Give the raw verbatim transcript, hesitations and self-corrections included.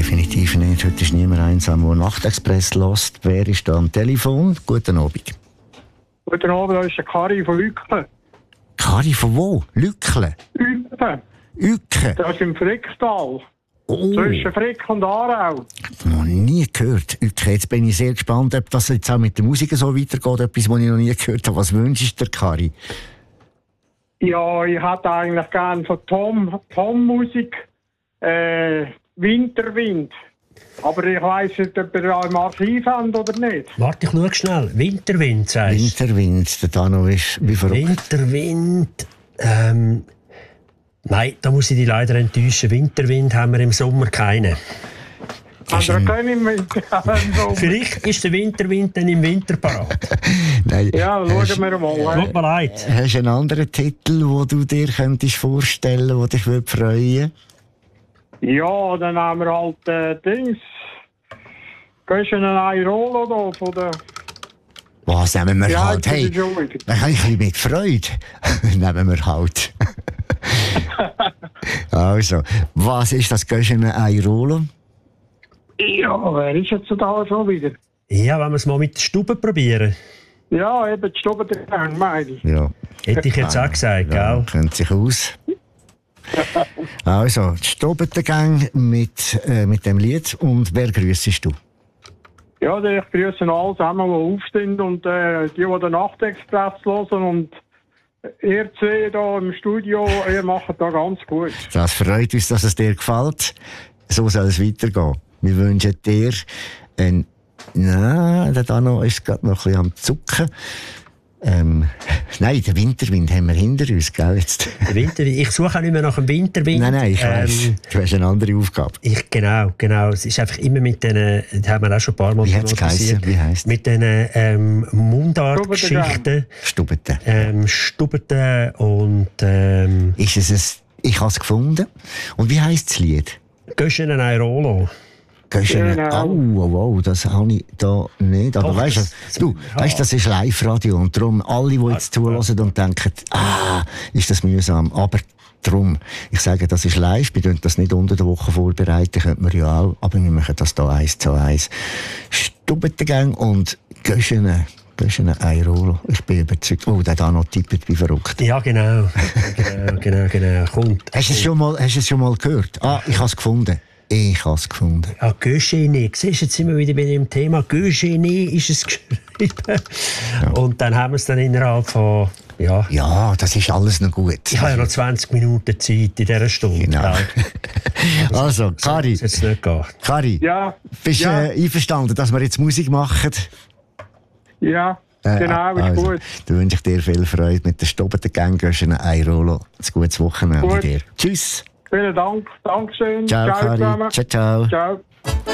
definitiv nicht. Heute ist niemand einsam, der Nachtexpress hört. Wer ist da am Telefon? Guten Abend. Guten Abend, da ist der Kari von Lückle. Kari von wo? Lückle? Lückle. Ücke? Das ist im Fricktal. Oh. Zwischen Frick und Aarau. Noch nie gehört. Ücke, jetzt bin ich sehr gespannt, ob das jetzt auch mit der Musik so weitergeht. Etwas, was ich noch nie gehört habe. Was wünschst du dir, Kari? Ja, ich hätte eigentlich gerne von Tom, Tom Musik äh, Winterwind. Aber ich weiss nicht, ob ihr da im Archiv habt oder nicht. Warte, ich schau schnell. Winterwind, sagst du? Winterwind, der Dano ist wie verrückt. Winterwind. Ähm, nein, da muss ich dich leider enttäuschen. Winterwind haben wir im Sommer keinen. Habt ihr keinen im Winter? Vielleicht ist der Winterwind dann im Winter parat. Nein. Ja, schauen wir mal. Tut mir leid. Hast du einen anderen Titel, den du dir könntest vorstellen könntest, der dich freuen würde? Ja, dann haben wir halt äh, Dings. Gehst du einen Airolo da von der... Was nehmen wir Ja, halt? Hey, ein bisschen mit Freude nehmen wir halt. Also, was ist das? Gehst du einen Airolo? Ja, wer ist jetzt da schon wieder? Ja, wenn wir es mal mit der Stube probieren. Ja, eben die Stube der Gang, meine ich. Ja. Hätte ich jetzt auch gesagt, Ja, gell? kennt sich aus. Also, die Stobentengang mit, äh, mit dem Lied. Und wer grüssest du? Ja, ich grüße alle zusammen, die aufstehen und äh, die, die den Nachtexpress hören. Und ihr zwei hier im Studio, ihr macht da ganz gut. Das freut uns, dass es dir gefällt. So soll es weitergehen. Wir wünschen dir ein... Nein, der Dano ist gerade noch ein bisschen am Zucken. Ähm, nein, den Winterwind haben wir hinter uns, gell? Jetzt. Der Winterwind. Ich suche auch nicht mehr nach dem Winterwind. Nein, nein, ich weiss. Ähm, du hast eine andere Aufgabe. Ich, genau, genau. Es ist einfach immer mit diesen, das haben wir auch schon ein paar Mal Wie hat's geheissen? Wie heisst? Mit diesen ähm, Mundartgeschichten. Stubeten. Ähm, Stubeten und ähm, Ist es ein... Ich habe es gefunden. Und wie heisst das Lied? Göschen Airolo. Göschen. Genau. Oh, oh, oh, das habe ich da nicht. Aber Doch, weißt das- du, ja. weißt, das ist Live-Radio. Und darum, alle, die jetzt zuhören und denken, ah, ist das mühsam. Aber darum, ich sage, das ist live. Wir können das nicht unter der Woche vorbereiten, könnte man ja auch. Aber wir machen das hier eins zu eins. Stubbentengang und Göschen. Göschen Airolo. Ich bin überzeugt. Oh, der da noch tippt wie verrückt. Ja, genau. genau, genau, genau. Kommt. Hast du es schon mal, hast du es schon mal gehört? Ah, ich habe es gefunden. Ich habe es gefunden. Ja, Göschene. Siehst du, jetzt sind wir wieder bei dem Thema. Göschene ist es geschrieben. Ja. Und dann haben wir es dann innerhalb von, ja. Ja, das ist alles noch gut. Ich habe ja noch zwanzig Minuten Zeit in dieser Stunde. Genau. gell? Also, Kari, Dass es jetzt nicht geht. Kari, Ja, bist du ja. äh, einverstanden, dass wir jetzt Musik machen? ja, Äh, genau, ist also, gut. Dann wünsche ich dir viel Freude mit der Stubbentengang. Göschen Airolo. Ein gutes Wochenende Gut. dir. Tschüss. Vielen Dank. Dankeschön. Ciao, Kari. zusammen. Ciao, ciao. Ciao.